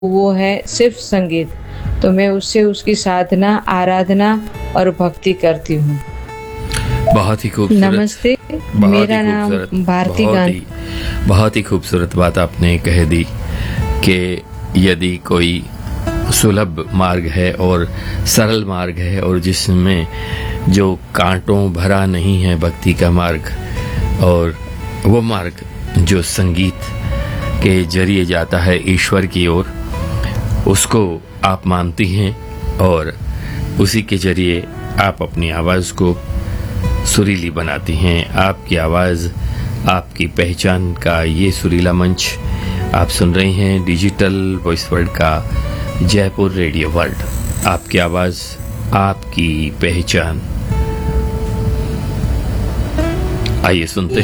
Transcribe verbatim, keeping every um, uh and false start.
वो है सिर्फ संगीत। तो मैं उससे उसकी साधना, आराधना और भक्ति करती हूँ। बहुत ही खूबसूरत। नमस्ते, बहुत मेरा ही नाम खूबसूरत, भारती बहुत गांधी। ही बहुत ही खूबसूरत बात आपने कह दी कि यदि कोई सुलभ मार्ग है और सरल मार्ग है और जिसमें जो कांटों भरा नहीं है भक्ति का मार्ग, और वो मार्ग जो संगीत के जरिए जाता है ईश्वर की ओर, उसको आप मानती हैं और उसी के जरिए आप अपनी आवाज़ को सुरीली बनाती हैं। आपकी आवाज़ आपकी पहचान का ये सुरीला मंच आप सुन रही हैं डिजिटल वॉइस वर्ल्ड का जयपुर रेडियो वर्ल्ड। आपकी आवाज़, आपकी पहचान। आइए सुनते हैं।